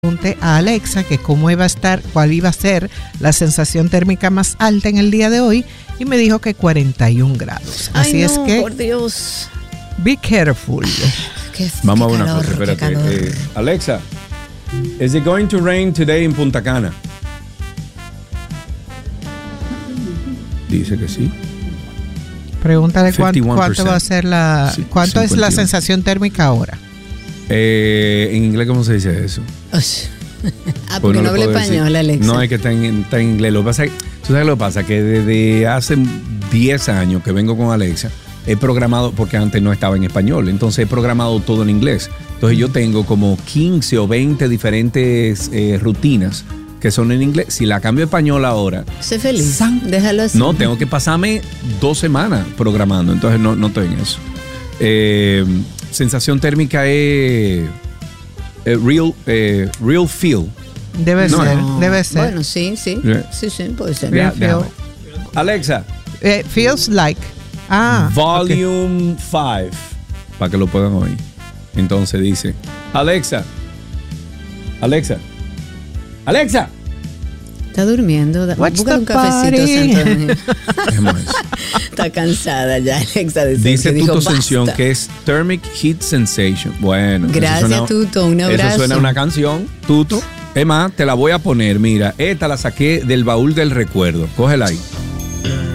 Pregunté a Alexa que cómo iba a estar, cuál iba a ser la sensación térmica más alta en el día de hoy y me dijo que 41 grados. Así es que, por Dios. Be careful. Vamos a una cosa, espérate. Alexa, is it going to rain today in Punta Cana? Dice que sí. Pregúntale cuánto va a ser cuánto es la sensación térmica ahora. En inglés, ¿cómo se dice eso? Porque no habla español, Alexa. No, es que está en inglés. Lo que pasa es, ¿tú sabes lo que pasa? Que desde hace 10 años que vengo con Alexa, he programado, porque antes no estaba en español, entonces he programado todo en inglés. Entonces yo tengo como 15 o 20 diferentes rutinas que son en inglés. Si la cambio a español ahora... Sé feliz, déjalo así. No, tengo que pasarme 2 semanas programando, entonces no estoy en eso. Sensación térmica es real feel. Debe ser. Bueno, sí, puede ser. Déjame. Alexa. Feels like. Volume 5. Para que lo puedan oír. Entonces dice, Alexa. Está durmiendo. Busca un cafecito, Santo. Está cansada ya, Alexa. Dice Tuto Ascensión que es Thermic Heat Sensation. Bueno. Gracias, Tuto. Un abrazo. Eso suena a una canción, Tuto. Es más, te la voy a poner. Mira, esta la saqué del baúl del recuerdo. Cógela ahí.